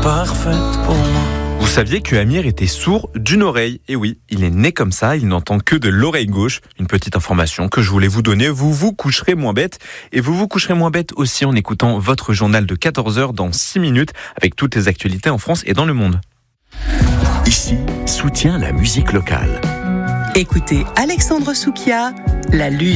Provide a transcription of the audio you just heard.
parfaite pour moi. Vous saviez que Amir était sourd d'une oreille? Et oui, il est né comme ça, il n'entend que de l'oreille gauche. Une petite information que je voulais vous donner, vous vous coucherez moins bête. Et vous vous coucherez moins bête aussi en écoutant votre journal de 14h dans 6 minutes avec toutes les actualités en France et dans le monde. Ici, soutient la musique locale. Écoutez Alexandre Soukia, La Lune.